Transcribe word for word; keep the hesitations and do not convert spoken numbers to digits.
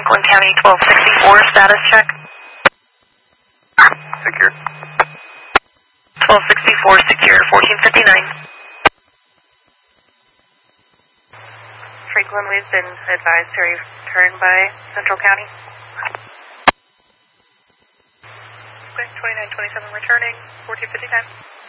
Franklin County twelve sixty-four, status check. Secure. twelve sixty-four, secure, fourteen fifty-nine. Franklin, we've been advised to return by Central County. twenty-nine twenty-seven returning, fourteen fifty-nine.